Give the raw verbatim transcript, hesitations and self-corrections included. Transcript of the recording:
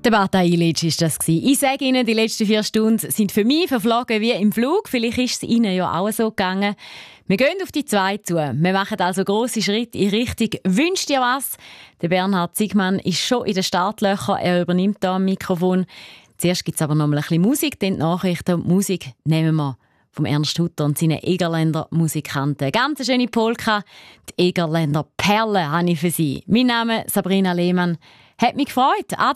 Der Bata Ilic war das. Ich sage Ihnen, die letzten vier Stunden sind für mich verflogen wie im Flug. Vielleicht ist es Ihnen ja auch so gegangen. Wir gehen auf die zwei zu. Wir machen also grosse Schritte in Richtung «Wünsch dir was». Der Bernhard Zygmann ist schon in den Startlöchern. Er übernimmt hier am Mikrofon. Zuerst gibt es aber noch mal ein bisschen Musik, dann die Nachrichten. Die Musik nehmen wir vom Ernst Hutter und seinen Egerländer Musikanten. Ganz eine schöne Polka. Die Egerländer Perle habe ich für Sie. Mein Name ist Sabrina Lehmann. Hat mich gefreut. Ade.